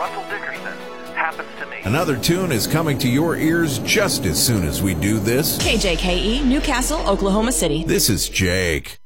Russell Dickerson happens to me. Another tune is coming to your ears just as soon as we do this. KJKE, Newcastle, Oklahoma City. This is Jake.